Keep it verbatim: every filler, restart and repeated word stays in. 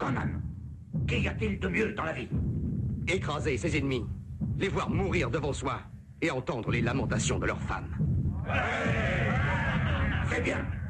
Conan, qu'y a-t-il de mieux dans la vie? Écraser ses ennemis, les voir mourir devant soi et entendre les lamentations de leurs femmes. C'est bien.